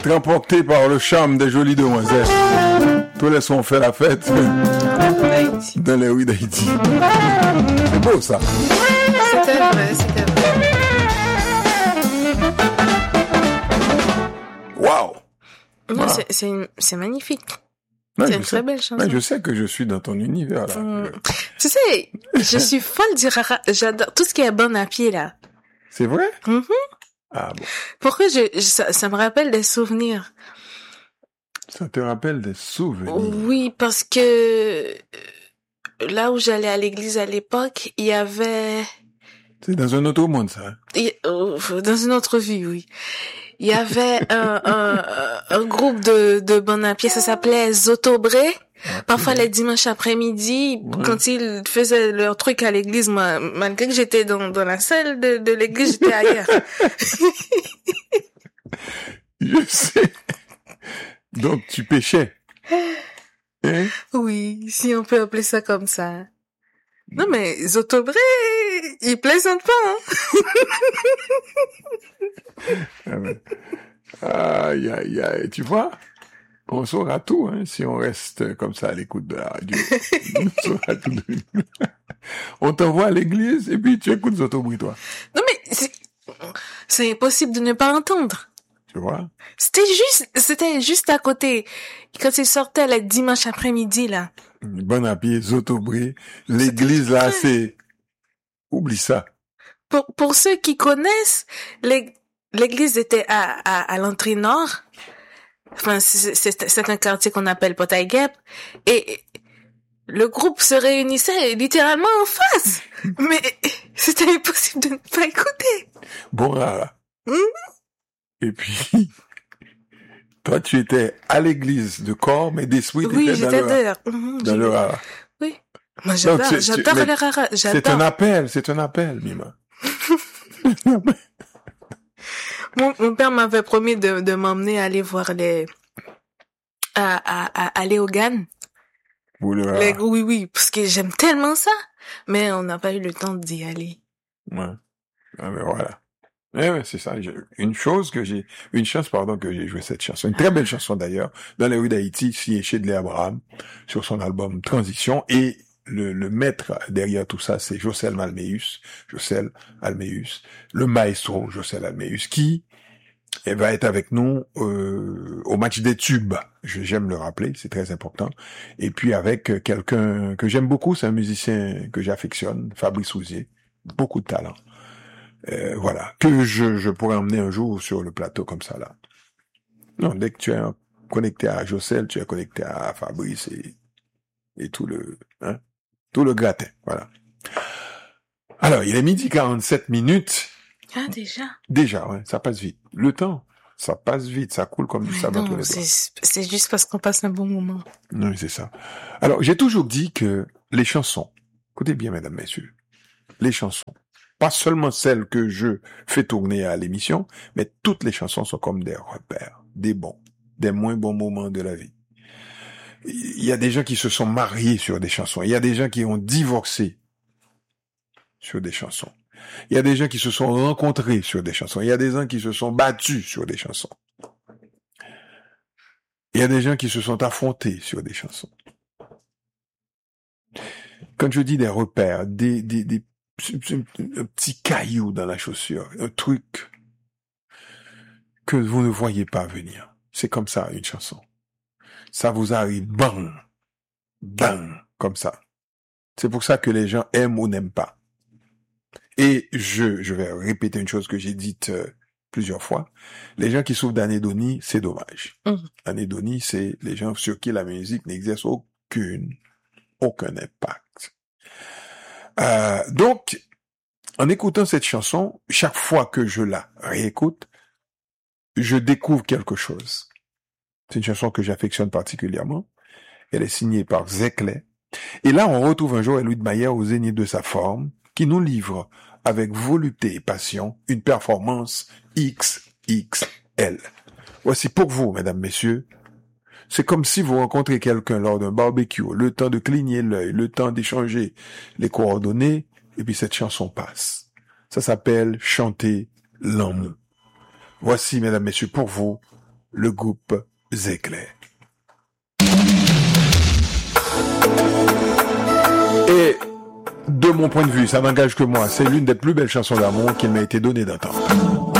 Être emporté par le charme des jolies demoiselles. Tous les sons ont fait la fête dans les rues d'Haïti. C'est beau ça. C'était vrai. Waouh. Non, c'est magnifique. Ouais, c'est une très belle chanson. Ouais, je sais que je suis dans ton univers là. Tu sais, je suis folle du rara. J'adore tout ce qui est bon à pied là. C'est vrai? Mm-hmm. Ah bon. Pourquoi ça me rappelle des souvenirs. Ça te rappelle des souvenirs? Oui, parce que là où j'allais à l'église à l'époque, il y avait... C'est dans un autre monde ça. Dans une autre vie, oui. Il y avait un groupe de bon à pied, ça s'appelait Zotobré. Parfois les dimanches après-midi, quand ils faisaient leur truc à l'église, moi, malgré que j'étais dans la salle de l'église, j'étais ailleurs. Je sais. Donc tu péchais. Hein? Oui, si on peut appeler ça comme ça. Non mais Zotobré, il plaisante pas, hein. Aïe, aïe, aïe. Tu vois? On saura tout, hein, si on reste comme ça à l'écoute de la radio. On saura tout. On t'envoie à l'église et puis tu écoutes Zotobré, toi. Non mais c'est impossible de ne pas entendre. Tu vois? C'était juste à côté. Quand il sortait le dimanche après-midi, là. Bon à pied, Zotobré. L'église, là, c'est... Oublie ça. Pour ceux qui connaissent, l'église était à l'entrée nord. Enfin, c'est un quartier qu'on appelle Potaïguep. Et le groupe se réunissait littéralement en face. Mais c'était impossible de ne pas écouter. Bon, là. Et puis, toi, tu étais à l'église de corps, mais d'esprit, oui, t'étais j'étais dans le rara. Oui. Moi, j'adore le rara. C'est un appel, Mima. Mon père m'avait promis de m'emmener aller voir aller au GAN. Oui, parce que j'aime tellement ça. Mais on n'a pas eu le temps d'y aller. Ouais. Ah, mais voilà. Ouais, c'est ça. Une chance, que j'ai joué cette chanson. Une très belle chanson d'ailleurs, dans les rues d'Haïti, signée chez Shedley Abraham, sur son album Transition. Et le maître derrière tout ça, c'est Jocel Almeus, le maestro Jocel Almeus, qui va être avec nous au match des tubes. J'aime le rappeler, c'est très important. Et puis avec quelqu'un que j'aime beaucoup, c'est un musicien que j'affectionne, Fabrice Rousier, beaucoup de talent. Voilà, que je pourrais emmener un jour sur le plateau comme ça là. Non, dès que tu es connecté à Jocel, tu es connecté à Fabrice et tout le gratin, voilà. Alors, il est 12h47. Ah, déjà? Déjà, ouais, ça passe vite. Le temps, ça passe vite, ça coule comme du sable entre les doigts. C'est juste parce qu'on passe un bon moment. Oui, c'est ça. Alors, j'ai toujours dit que les chansons, écoutez bien, mesdames, messieurs, les chansons, pas seulement celles que je fais tourner à l'émission, mais toutes les chansons sont comme des repères, des bons, des moins bons moments de la vie. Il y a des gens qui se sont mariés sur des chansons, il y a des gens qui ont divorcé sur des chansons, il y a des gens qui se sont rencontrés sur des chansons, il y a des gens qui se sont battus sur des chansons, il y a des gens qui se sont affrontés sur des chansons. Quand je dis des repères, un petit caillou dans la chaussure, un truc que vous ne voyez pas venir. C'est comme ça, une chanson. Ça vous arrive, bang, bang, comme ça. C'est pour ça que les gens aiment ou n'aiment pas. Et je vais répéter une chose que j'ai dite plusieurs fois. Les gens qui souffrent d'anédonie, c'est dommage. Anédonie, c'est les gens sur qui la musique n'exerce aucun impact. Donc, en écoutant cette chanson, chaque fois que je la réécoute, je découvre quelque chose. C'est une chanson que j'affectionne particulièrement. Elle est signée par Zekle. Et là, on retrouve un Joël Widmayer au zénith de sa forme, qui nous livre avec volupté et passion une performance XXL. Voici pour vous, mesdames, messieurs. C'est comme si vous rencontrez quelqu'un lors d'un barbecue, le temps de cligner l'œil, le temps d'échanger les coordonnées, et puis cette chanson passe. Ça s'appelle Chanter l'amour. Voici, mesdames, messieurs, pour vous, le groupe Zéclair. Et de mon point de vue, ça n'engage que moi, c'est l'une des plus belles chansons d'amour qu'il m'a été donné d'entendre.